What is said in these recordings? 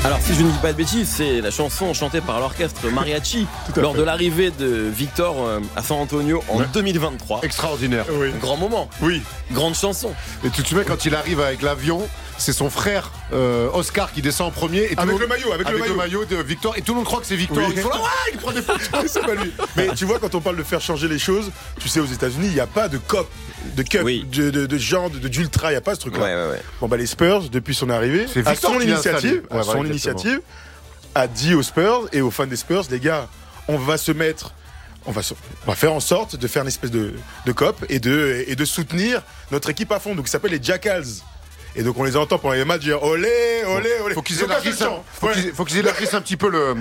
Alors si je ne dis pas de bêtises, c'est la chanson chantée par l'orchestre Mariachi lors de l'arrivée de Victor à San Antonio en 2023. Extraordinaire. Oui. Grand moment. Oui. Grande chanson. Et tu te souviens quand il arrive avec l'avion, c'est son frère Oscar qui descend en premier. Et Avec le maillot de Victor. Et tout le monde croit que c'est Victor. Oui. Ils font là, ouais, il prend des photos. C'est pas lui. Mais tu vois, quand on parle de faire changer les choses, tu sais, aux États-Unis, il n'y a pas de cup, Oui. de genre, d'ultra, il n'y a pas ce truc-là. Ouais. Bon, bah, les Spurs, depuis son arrivée, C'est à Victor son qui l'a installé. initiative, Ouais, voilà, exactement. a dit aux Spurs et aux fans des Spurs, les gars, on va faire en sorte de faire une espèce de cop et de soutenir notre équipe à fond. Donc, ça s'appelle les Jackals. Et donc, on les entend pendant les matchs dire olé, olé, olé. Faut qu'ils élargissent un petit peu le.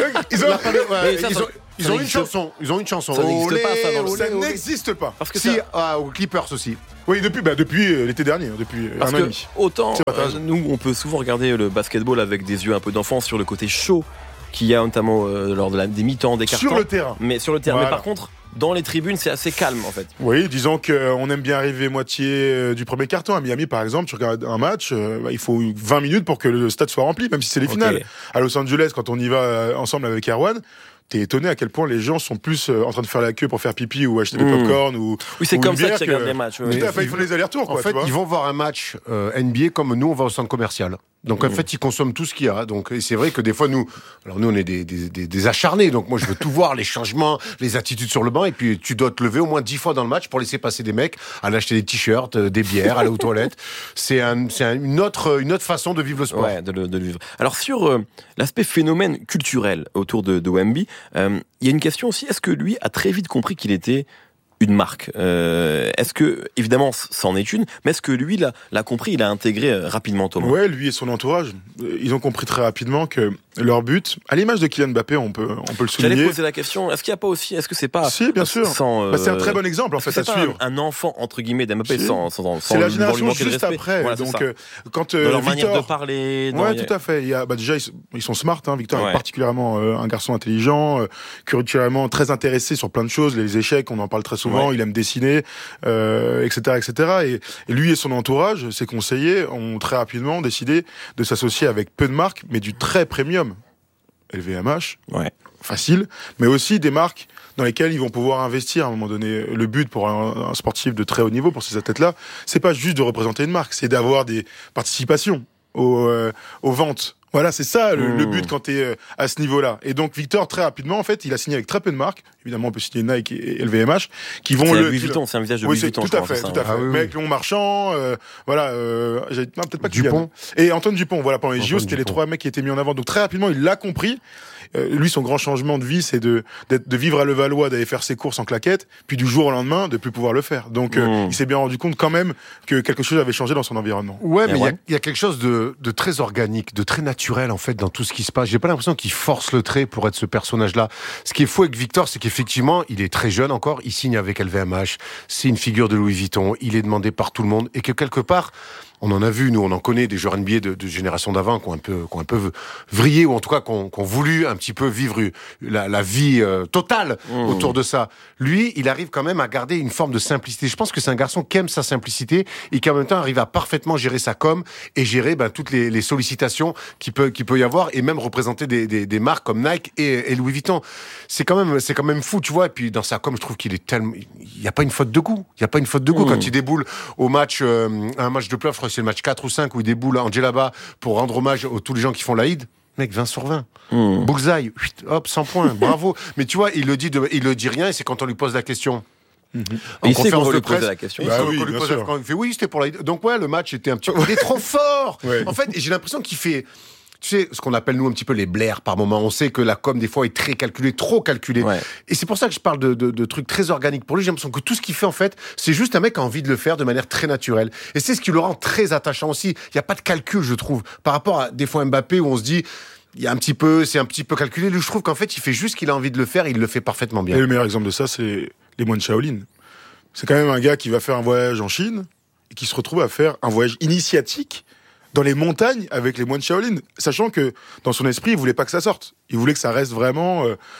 Ils ont une chanson. Ils ont une chanson. Ça n'existe pas, ça, dans le Ça n'existe pas. Parce que Si, aux Clippers aussi. Oui, depuis l'été dernier, depuis Parce un an et que demi. autant C'est pas grave. nous on peut souvent regarder le basketball avec des yeux un peu d'enfant sur le côté chaud qu'il y a notamment lors des mi-temps, des quarts-temps. Sur le terrain. Mais sur le terrain. Voilà. Mais par contre, dans les tribunes, c'est assez calme en fait. Oui, disons qu'on aime bien arriver moitié du premier quart-temps. À Miami, par exemple, tu regardes un match, il faut 20 minutes pour que le stade soit rempli, même si c'est les finales. À Los Angeles, quand on y va ensemble avec Erwan, t'es étonné à quel point les gens sont plus en train de faire la queue pour faire pipi ou acheter des popcorn ou. Oui, c'est ou comme une ça bière que tu regardes les matchs. Tout à fait, il faut les allers-retours. En fait, ils vont voir un match NBA comme nous, on va au centre commercial. Donc en fait, ils consomment tout ce qu'il y a. Donc et c'est vrai que des fois nous on est des acharnés. Donc moi je veux tout voir, les changements, les attitudes sur le banc. Et puis tu dois te lever au moins 10 fois dans le match pour laisser passer des mecs, aller acheter des t-shirts, des bières, aller aux toilettes. C'est une autre façon de vivre le sport. Ouais, de le vivre. Alors sur l'aspect phénomène culturel autour de Wemby, il y a une question aussi. Est-ce que lui a très vite compris qu'il était une marque? Est-ce que, évidemment, c'en est une, mais est-ce que lui l'a compris, il a intégré rapidement, Thomas? Ouais, lui et son entourage, ils ont compris très rapidement que leur but, à l'image de Kylian Mbappé, on peut le souligner. J'allais poser la question, est-ce qu'il n'y a pas aussi, est-ce que c'est pas... Si, bien sûr. C'est un très bon exemple, en fait, à suivre. Un enfant, entre guillemets, d'Mbappé, Si. sans C'est la génération lui manquer de juste respect. après. Voilà, donc, quand dans leur Victor, manière de parler. Ouais, tout à fait. Il y a, déjà, ils sont smart. Victor Ouais. est particulièrement un garçon intelligent, culturellement très intéressé sur plein de choses. Les échecs, on en parle très souvent. Ouais. Il aime dessiner, etc., etc. Et lui et son entourage, ses conseillers, ont très rapidement décidé de s'associer avec peu de marques, mais du très premium. LVMH, Ouais. facile, mais aussi des marques dans lesquelles ils vaux pouvoir investir à un moment donné. Le but pour un sportif de très haut niveau, pour ces athlètes-là, c'est pas juste de représenter une marque, c'est d'avoir des participations aux ventes. Voilà, c'est ça le but quand t'es à ce niveau-là. Et donc Victor, très rapidement, en fait, il a signé avec très peu de marques. Évidemment, on peut signer Nike et LVMH, qui vont C'est Louis Vuitton, c'est un visage de Louis Vuitton. tout à fait, tout à fait. Ah oui, Mais avec Léon Marchand, peut-être pas Dupont. Kylian. Et Antoine Dupont, voilà, pendant les JO, c'était les Dupont. 3 mecs qui étaient mis en avant. Donc très rapidement, il l'a compris. Lui, son grand changement de vie, c'est de vivre à Levallois, d'aller faire ses courses en claquettes, puis du jour au lendemain, de plus pouvoir le faire. Donc, il s'est bien rendu compte quand même que quelque chose avait changé dans son environnement. Ouais, mais ouais. il y a quelque chose de très organique, de très naturel en fait dans tout ce qui se passe. J'ai pas l'impression qu'il force le trait pour être ce personnage-là. Ce qui est fou avec Victor, c'est qu'effectivement, il est très jeune encore, il signe avec LVMH, c'est une figure de Louis Vuitton, il est demandé par tout le monde, et que quelque part, on en a vu, nous, on en connaît des joueurs NBA de génération d'avant qui ont un peu vrillé, ou en tout cas qui ont voulu un petit peu vivre la vie totale autour de ça. Lui, il arrive quand même à garder une forme de simplicité. Je pense que c'est un garçon qui aime sa simplicité et qui en même temps arrive à parfaitement gérer sa com et gérer toutes les sollicitations qu'il peut y avoir, et même représenter des marques comme Nike et Louis Vuitton. C'est quand même fou, tu vois. Et puis dans sa com, je trouve qu'il est tellement, il y a pas une faute de goût. Il y a pas une faute de goût quand il déboule au match, un match de playoff, c'est le match 4 ou 5 où il déboule à Angelaba pour rendre hommage à tous les gens qui font l'Aïd. Mec, 20 sur 20. Bullseye, hop, 100 points, bravo. Mais tu vois, il le dit rien, et c'est quand on lui pose la question. Il sait qu'on va lui poser la question. Oui, il fait oui, c'était pour l'Aïd. Donc ouais, le match était un petit peu... Il est trop fort. Ouais. En fait, et j'ai l'impression qu'il fait... Tu sais, ce qu'on appelle nous un petit peu les blairs par moment. On sait que la com, des fois, est très calculée, trop calculée. Ouais. Et c'est pour ça que je parle de trucs très organiques. Pour lui, j'ai l'impression que tout ce qu'il fait, en fait, c'est juste un mec qui a envie de le faire de manière très naturelle. Et c'est ce qui le rend très attachant aussi. Il n'y a pas de calcul, je trouve, par rapport à des fois Mbappé où on se dit... C'est un petit peu calculé. Lui, je trouve qu'en fait, il fait juste ce qu'il a envie de le faire et il le fait parfaitement bien. Et le meilleur exemple de ça, c'est les moines Shaolin. C'est quand même un gars qui va faire un voyage en Chine et qui se retrouve à faire un voyage initiatique dans les montagnes avec les moines Shaolin, sachant que dans son esprit, il voulait pas que ça sorte. Il voulait que ça reste vraiment,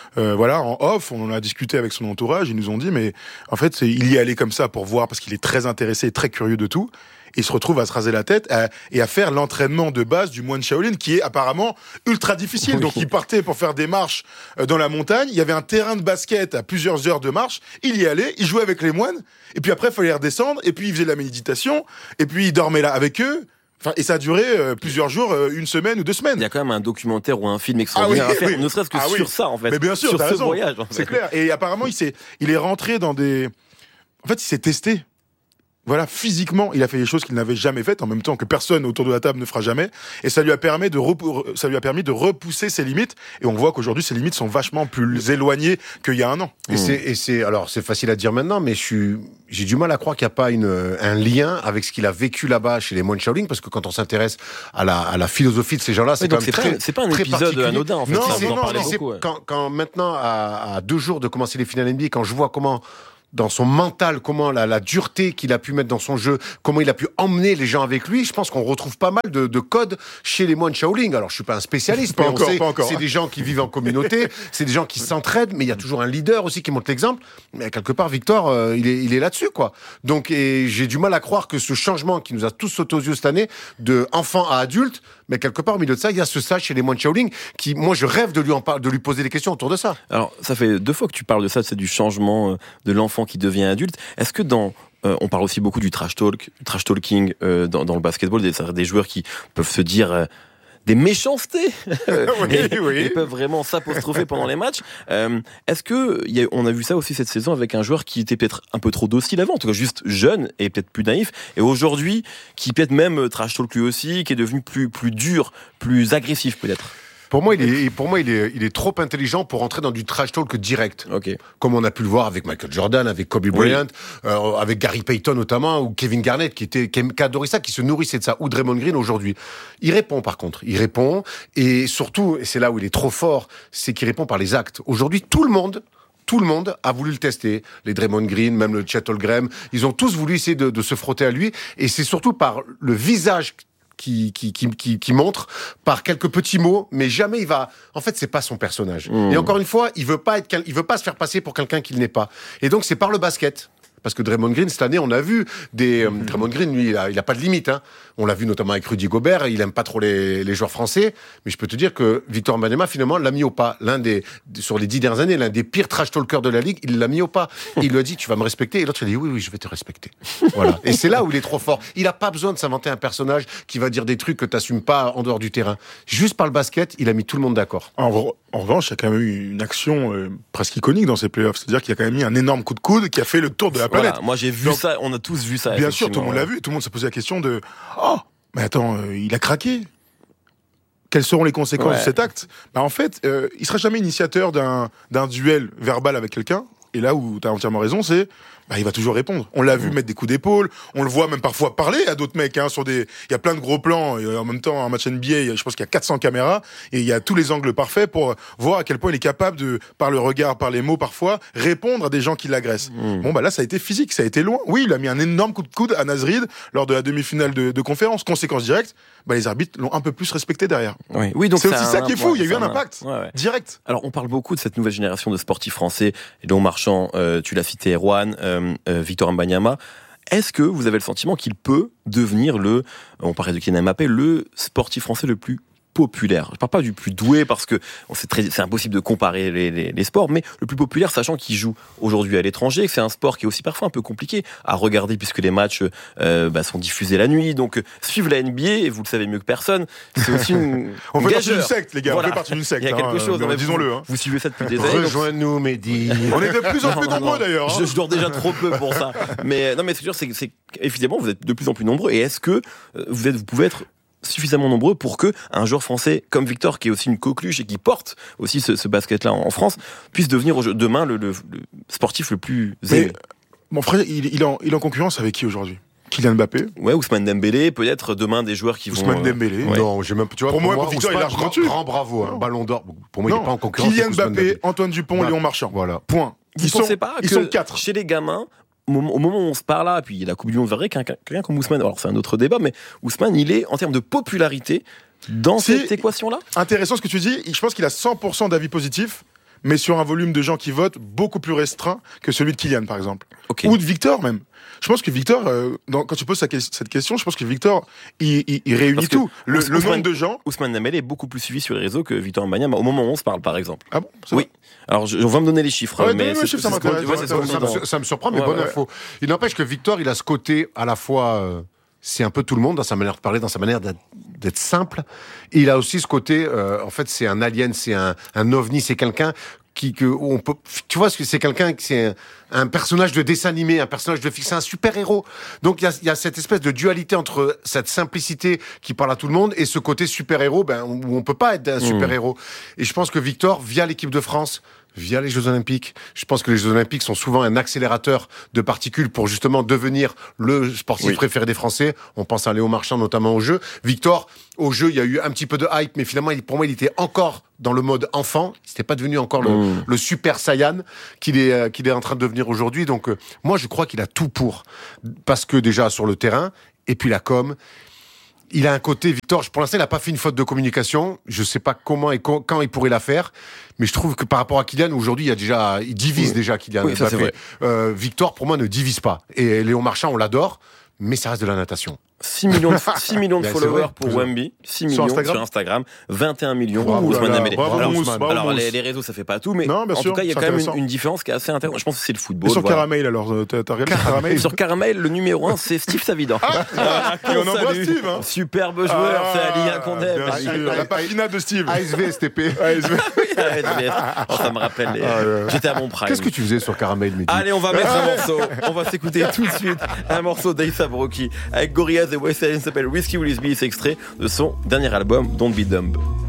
en off. On en a discuté avec son entourage. Ils nous ont dit, mais en fait, il y est allé comme ça pour voir, parce qu'il est très intéressé et très curieux de tout. il se retrouve à se raser la tête et à faire l'entraînement de base du moine Shaolin, qui est apparemment ultra difficile. Donc il partait pour faire des marches dans la montagne, il y avait un terrain de basket à plusieurs heures de marche, il y allait, il jouait avec les moines, et puis après il fallait redescendre, et puis il faisait de la méditation, et puis il dormait là avec eux. Et ça a duré plusieurs jours, une semaine ou 2 semaines. Il y a quand même un documentaire ou un film extraordinaire à faire, ne serait-ce que sur ça, en fait. Mais bien sûr, sur t'as ce raison. voyage. En fait. C'est clair. Et apparemment, il est rentré dans des... En fait, il s'est testé. Voilà, physiquement, il a fait des choses qu'il n'avait jamais faites, en même temps que personne autour de la table ne fera jamais. Et ça lui a permis de repousser ses limites. Et on voit qu'aujourd'hui, ses limites sont vachement plus éloignées qu'il y a un an. Alors, c'est facile à dire maintenant, mais j'ai du mal à croire qu'il n'y a pas un lien avec ce qu'il a vécu là-bas chez les moines Shaolin, parce que quand on s'intéresse à la philosophie de ces gens-là, c'est quand même c'est pas un épisode anodin, en fait. Non, quand maintenant, à 2 jours de commencer les finales NBA, quand je vois comment, dans son mental, comment la dureté qu'il a pu mettre dans son jeu, comment il a pu emmener les gens avec lui, je pense qu'on retrouve pas mal de codes chez les moines Shaolin. Alors, je suis pas un spécialiste, mais on sait, c'est des gens qui vivent en communauté, c'est des gens qui s'entraident, mais il y a toujours un leader aussi qui montre l'exemple. Mais quelque part, Victor, il est là-dessus, quoi. Donc, et j'ai du mal à croire que ce changement qui nous a tous sauté aux yeux cette année, de enfant à adulte, mais quelque part, au milieu de ça, il y a ce stage chez les moines Shaolin qui, moi, je rêve de lui poser des questions autour de ça. Alors, ça fait 2 fois que tu parles de ça, c'est du changement de l'enfant qui devient adulte. Est-ce que on parle aussi beaucoup du trash talking dans le basketball, des joueurs qui peuvent se dire des méchancetés et peuvent vraiment s'apostropher pendant les matchs. Est-ce que on a vu ça aussi cette saison avec un joueur qui était peut-être un peu trop docile avant, en tout cas juste jeune et peut-être plus naïf, et aujourd'hui qui peut-être même trash talk lui aussi, qui est devenu plus dur, plus agressif peut-être. Pour moi, il est trop intelligent pour rentrer dans du trash talk direct. Okay. Comme on a pu le voir avec Michael Jordan, avec Kobe Bryant, avec Gary Payton notamment, ou Kevin Garnett qui adorait ça, qui se nourrissait de ça, ou Draymond Green aujourd'hui. Il répond par contre, et surtout, et c'est là où il est trop fort, c'est qu'il répond par les actes. Aujourd'hui, tout le monde a voulu le tester. Les Draymond Green, même le Chet Holmgren, ils ont tous voulu essayer de se frotter à lui, et c'est surtout par le visage qui montre par quelques petits mots, mais jamais il va. En fait, c'est pas son personnage. Et encore une fois, il veut pas se faire passer pour quelqu'un qu'il n'est pas. Et donc, c'est par le basket. Parce que Draymond Green, cette année, on a vu Draymond Green, lui, il a pas de limite, hein. On l'a vu notamment avec Rudy Gobert, il aime pas trop les joueurs français, mais je peux te dire que Victor Wembanyama, finalement, l'a mis au pas. Sur les 10 dernières années, l'un des pires trash talkers de la ligue, il l'a mis au pas. Il lui a dit, tu vas me respecter, et l'autre, il a dit, oui, je vais te respecter. Voilà. Et c'est là où il est trop fort. Il a pas besoin de s'inventer un personnage qui va dire des trucs que t'assumes pas en dehors du terrain. Juste par le basket, il a mis tout le monde d'accord. En revanche, il y a quand même eu une action presque iconique dans ces playoffs. C'est-à-dire qu'il y a quand même mis un énorme coup de coude qui a fait le tour de la planète. Voilà, moi j'ai vu ça, on a tous vu ça. Bien sûr, tout le monde l'a vu. Tout le monde s'est posé la question de mais attends, il a craqué. Quelles seront les conséquences de cet acte ? En fait, il sera jamais initiateur d'un duel verbal avec quelqu'un. Et là où tu as entièrement raison, c'est il va toujours répondre. On l'a vu mettre des coups d'épaule, on le voit même parfois parler à d'autres mecs. Il y a plein de gros plans, et en même temps, un match NBA, je pense qu'il y a 400 caméras, et il y a tous les angles parfaits pour voir à quel point il est capable de, par le regard, par les mots parfois, répondre à des gens qui l'agressent. Là, ça a été physique, ça a été loin. Oui, il a mis un énorme coup de coude à Nasrid lors de la demi-finale de conférence. Conséquence directe, les arbitres l'ont un peu plus respecté derrière. Oui, donc c'est aussi ça qui est fou, il y a eu un impact direct. Alors, on parle beaucoup de cette nouvelle génération de sportifs français, et dont Marchand, tu l'as cité, Erwan, Victor Wembanyama. Est-ce que vous avez le sentiment qu'il peut devenir on parlait de Kylian Mbappé, le sportif français le plus populaire? Je parle pas du plus doué parce que c'est impossible de comparer les sports, mais le plus populaire, sachant qu'il joue aujourd'hui à l'étranger, que c'est un sport qui est aussi parfois un peu compliqué à regarder puisque les matchs sont diffusés la nuit. Donc suivre la NBA, et vous le savez mieux que personne, c'est aussi on fait partie d'une secte, les gars. Voilà. On fait partie d'une secte. Il y a quelque chose. Disons-le. Vous suivez ça depuis des années. Rejoins-nous, Mehdi. On est de plus en plus nombreux d'ailleurs. Je dors déjà trop peu pour ça. Mais non, mais c'est sûr, c'est évidemment vous êtes de plus en plus nombreux. Et est-ce que vous pouvez être suffisamment nombreux pour que un joueur français comme Victor, qui est aussi une coqueluche et qui porte aussi ce basket-là en France, puisse devenir demain le sportif le plus aimé? Mon frère, il est en concurrence avec qui aujourd'hui? Kylian Mbappé. Ouais, Ousmane Dembélé, peut-être demain des joueurs qui Ousmane Dembélé. Ouais. Non, j'ai même, tu vois, pour moi Victor, il est largement dessus. Grand bravo, un ballon d'or. Pour moi, il n'est pas en concurrence. Kylian Mbappé, Antoine Dupont, Léon Marchand. Voilà. Point. Ils sont 4. Chez les gamins, au moment où on se parle là, puis la Coupe du Monde verrait quelqu'un comme Ousmane, alors c'est un autre débat, mais Ousmane, il est, en termes de popularité, dans cette équation-là. Intéressant ce que tu dis, je pense qu'il a 100% d'avis positifs, mais sur un volume de gens qui votent beaucoup plus restreint que celui de Kylian, par exemple. Okay. Ou de Victor, même. Je pense que Victor, quand tu poses cette question, je pense que Victor, il réunit tout. Le nombre de gens. Ousmane Dembélé est beaucoup plus suivi sur les réseaux que Victor Wembanyama, au moment où on se parle, par exemple. Ah bon? Oui. Alors, on va me donner les chiffres. Mais ça me surprend, mais bonne info. Il n'empêche que Victor, il a ce côté, à la fois, c'est un peu tout le monde, dans sa manière de parler, dans sa manière d'être simple. Et il a aussi ce côté, en fait, c'est un alien, c'est un ovni, c'est quelqu'un on peut, tu vois, c'est quelqu'un qui c'est un personnage de dessin animé, un personnage de fiction, c'est un super héros. Donc il y a cette espèce de dualité entre cette simplicité qui parle à tout le monde et ce côté super héros, où on peut pas être un super héros. Et je pense que Victor, via l'équipe de France, via les Jeux Olympiques, je pense que les Jeux Olympiques sont souvent un accélérateur de particules pour justement devenir le sportif préféré des Français. On pense à Léo Marchand notamment aux Jeux. Victor, aux Jeux, il y a eu un petit peu de hype, mais finalement, pour moi, il était encore dans le mode enfant. Il n'était pas devenu encore le super Saiyan qu'il est en train de devenir aujourd'hui. Donc, moi, je crois qu'il a tout pour. Parce que déjà, sur le terrain, et puis la com, il a un côté, Victor, pour l'instant, il n'a pas fait une faute de communication. Je ne sais pas comment et quand il pourrait la faire. Mais je trouve que par rapport à Kylian, aujourd'hui, il divise déjà Kylian. Oui, ça, c'est vrai. Victor, pour moi, ne divise pas. Et Léon Marchand, on l'adore, mais ça reste de la natation. 6 millions de followers pour Wemby, 6 millions sur Instagram, 21 millions pour Ousmane Dembélé. Alors les réseaux, ça fait pas tout, mais en tout cas, il y a quand même une différence qui est assez intéressante. Je pense que c'est le football. Et sur Caramel, alors, t'as regardé Caramel? Sur Caramel, le numéro 1, c'est Steve Savidan. Et on embrasse Steve, hein. Superbe joueur, c'est Ali Condé. La papina de Steve. ASV STP. Ça me rappelle, j'étais à mon prime. Qu'est-ce que tu faisais sur Caramel, Mehdi? Allez, on va mettre un morceau. On va s'écouter tout de suite un morceau d'A$AP Rocky avec Gorillaz et West Side, s'appelle Whiskey Will Be, c'est extrait de son dernier album Don't Be Dumb.